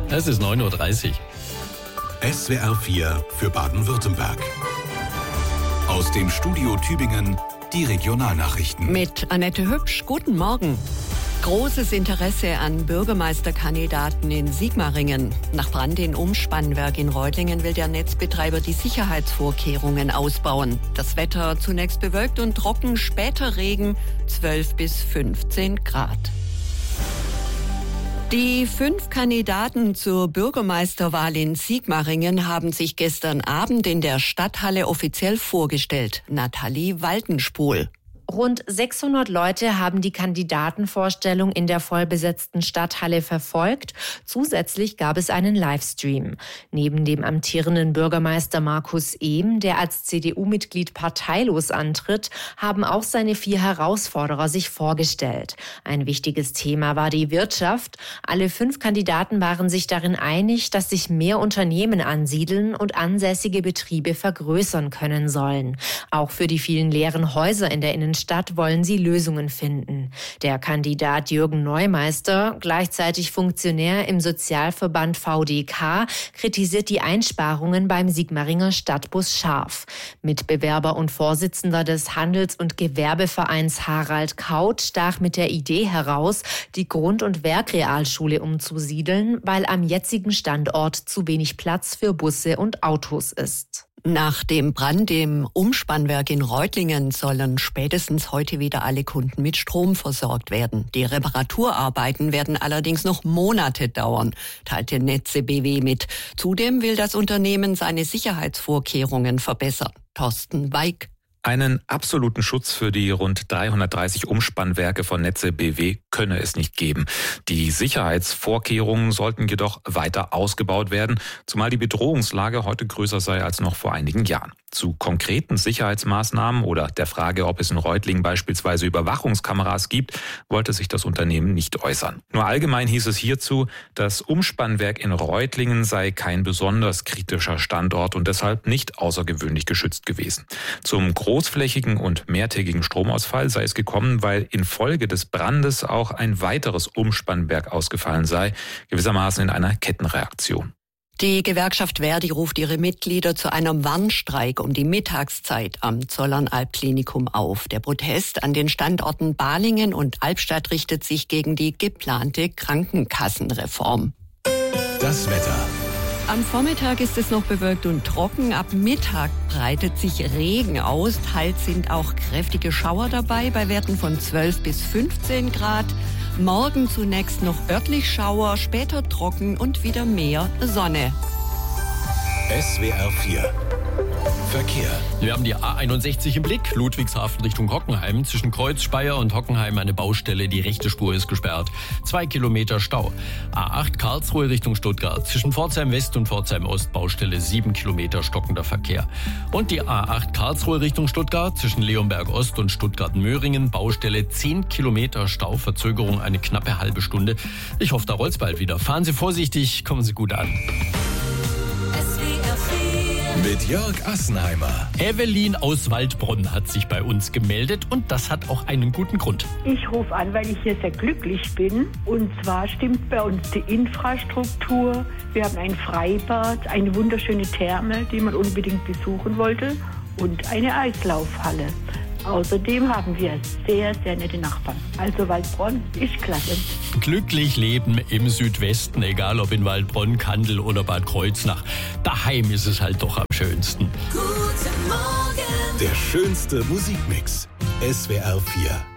Es ist 9:30 Uhr. SWR 4 für Baden-Württemberg. Aus dem Studio Tübingen die Regionalnachrichten. Mit Annette Hübsch, guten Morgen. Großes Interesse an Bürgermeisterkandidaten in Sigmaringen. Nach Brand in Umspannwerk in Reutlingen will der Netzbetreiber die Sicherheitsvorkehrungen ausbauen. Das Wetter zunächst bewölkt und trocken, später Regen, 12 bis 15 Grad. Die 5 Kandidaten zur Bürgermeisterwahl in Sigmaringen haben sich gestern Abend in der Stadthalle offiziell vorgestellt. Nathalie Waltenspul. Rund 600 Leute haben die Kandidatenvorstellung in der vollbesetzten Stadthalle verfolgt. Zusätzlich gab es einen Livestream. Neben dem amtierenden Bürgermeister Markus Ehm, der als CDU-Mitglied parteilos antritt, haben auch seine 4 Herausforderer sich vorgestellt. Ein wichtiges Thema war die Wirtschaft. Alle 5 Kandidaten waren sich darin einig, dass sich mehr Unternehmen ansiedeln und ansässige Betriebe vergrößern können sollen. Auch für die vielen leeren Häuser in der Innenstadt wollen sie Lösungen finden. Der Kandidat Jürgen Neumeister, gleichzeitig Funktionär im Sozialverband VDK, kritisiert die Einsparungen beim Sigmaringer Stadtbus scharf. Mitbewerber und Vorsitzender des Handels- und Gewerbevereins Harald Kaut stach mit der Idee heraus, die Grund- und Werkrealschule umzusiedeln, weil am jetzigen Standort zu wenig Platz für Busse und Autos ist. Nach dem Brand im Umspannwerk in Reutlingen sollen spätestens heute wieder alle Kunden mit Strom versorgt werden. Die Reparaturarbeiten werden allerdings noch Monate dauern, teilte Netze BW mit. Zudem will das Unternehmen seine Sicherheitsvorkehrungen verbessern. Thorsten Weig. Einen absoluten Schutz für die rund 330 Umspannwerke von Netze BW könne es nicht geben. Die Sicherheitsvorkehrungen sollten jedoch weiter ausgebaut werden, zumal die Bedrohungslage heute größer sei als noch vor einigen Jahren. Zu konkreten Sicherheitsmaßnahmen oder der Frage, ob es in Reutlingen beispielsweise Überwachungskameras gibt, wollte sich das Unternehmen nicht äußern. Nur allgemein hieß es hierzu, das Umspannwerk in Reutlingen sei kein besonders kritischer Standort und deshalb nicht außergewöhnlich geschützt gewesen. Zum großflächigen und mehrtägigen Stromausfall sei es gekommen, weil infolge des Brandes auch ein weiteres Umspannwerk ausgefallen sei, gewissermaßen in einer Kettenreaktion. Die Gewerkschaft Verdi ruft ihre Mitglieder zu einem Warnstreik um die Mittagszeit am Zollernalb-Klinikum auf. Der Protest an den Standorten Balingen und Albstadt richtet sich gegen die geplante Krankenkassenreform. Das Wetter. Am Vormittag ist es noch bewölkt und trocken. Ab Mittag breitet sich Regen aus. Teils sind auch kräftige Schauer dabei bei Werten von 12 bis 15 Grad. Morgen zunächst noch örtlich Schauer, später trocken und wieder mehr Sonne. SWR 4 Verkehr. Wir haben die A61 im Blick, Ludwigshafen Richtung Hockenheim. Zwischen Kreuz, Speyer und Hockenheim eine Baustelle, die rechte Spur ist gesperrt. 2 Kilometer Stau. A8 Karlsruhe Richtung Stuttgart. Zwischen Pforzheim West und Pforzheim Ost Baustelle, 7 Kilometer stockender Verkehr. Und die A8 Karlsruhe Richtung Stuttgart. Zwischen Leonberg Ost und Stuttgart-Möhringen Baustelle, 10 Kilometer Stau. Verzögerung eine knappe halbe Stunde. Ich hoffe, da rollt's bald wieder. Fahren Sie vorsichtig, kommen Sie gut an. Mit Jörg Assenheimer. Evelyn aus Waldbronn hat sich bei uns gemeldet und das hat auch einen guten Grund. Ich rufe an, weil ich hier sehr glücklich bin. Und zwar stimmt bei uns die Infrastruktur. Wir haben ein Freibad, eine wunderschöne Therme, die man unbedingt besuchen wollte, und eine Eislaufhalle. Außerdem haben wir sehr, sehr nette Nachbarn. Also Waldbronn ist klasse. Glücklich leben im Südwesten, egal ob in Waldbronn, Kandel oder Bad Kreuznach. Daheim ist es halt doch am schönsten. Guten Morgen. Der schönste Musikmix. SWR 4.